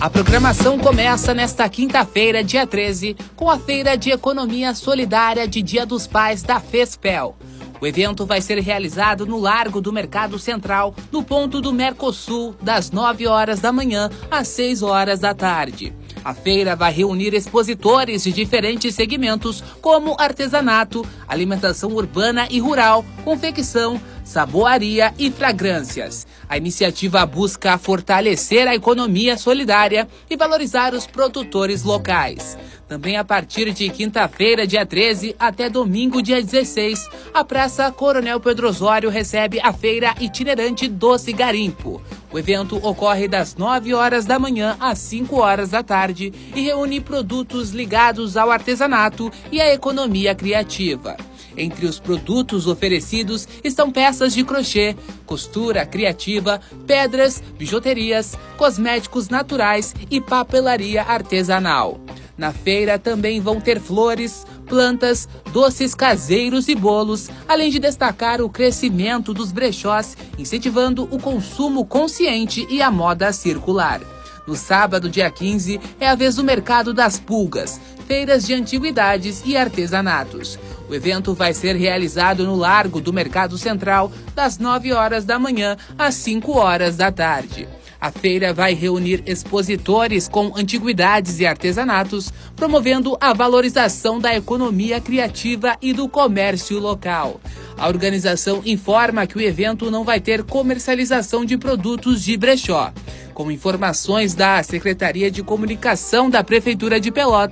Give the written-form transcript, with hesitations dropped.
A programação começa nesta quinta-feira, dia 13, com a Feira de Economia Solidária de Dia dos Pais da FESPEL. O evento vai ser realizado no Largo do Mercado Central, no ponto do Mercosul, das 9 horas da manhã às 6 horas da tarde. A feira vai reunir expositores de diferentes segmentos, como artesanato, alimentação urbana e rural, confecção, saboaria e fragrâncias. A iniciativa busca fortalecer a economia solidária e valorizar os produtores locais. Também a partir de quinta-feira, dia 13, até domingo, dia 16, a Praça Coronel Pedro Osório recebe a Feira Itinerante Doce Garimpo. O evento ocorre das 9 horas da manhã às 5 horas da tarde e reúne produtos ligados ao artesanato e à economia criativa. Entre os produtos oferecidos estão peças de crochê, costura criativa, pedras, bijuterias, cosméticos naturais e papelaria artesanal. Na feira também vão ter flores, plantas, doces caseiros e bolos, além de destacar o crescimento dos brechós, incentivando o consumo consciente e a moda circular. No sábado, dia 15, é a vez do Mercado das Pulgas, feiras de antiguidades e artesanatos. O evento vai ser realizado no Largo do Mercado Central, das 9 horas da manhã às 5 horas da tarde. A feira vai reunir expositores com antiguidades e artesanatos, promovendo a valorização da economia criativa e do comércio local. A organização informa que o evento não vai ter comercialização de produtos de brechó. Com informações da Secretaria de Comunicação da Prefeitura de Pelotas,